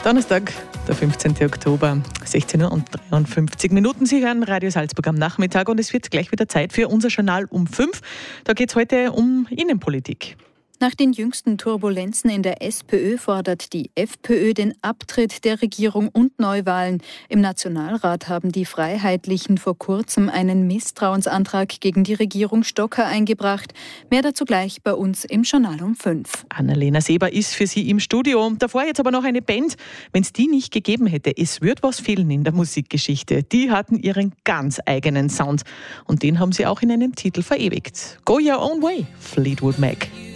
Donnerstag, der 15. Oktober, 16:53 Uhr. Sie hören Radio Salzburg am Nachmittag und es wird gleich wieder Zeit für unser Journal um 5. Da geht es heute um Innenpolitik. Nach den jüngsten Turbulenzen in der SPÖ fordert die FPÖ den Abtritt der Regierung und Neuwahlen. Im Nationalrat haben die Freiheitlichen vor kurzem einen Misstrauensantrag gegen die Regierung Stocker eingebracht. Mehr dazu gleich bei uns im Journal um 5. Annalena Seber ist für Sie im Studio. Davor jetzt aber noch eine Band. Wenn es die nicht gegeben hätte, es würde was fehlen in der Musikgeschichte. Die hatten ihren ganz eigenen Sound. Und den haben sie auch in einem Titel verewigt. Go Your Own Way, Fleetwood Mac.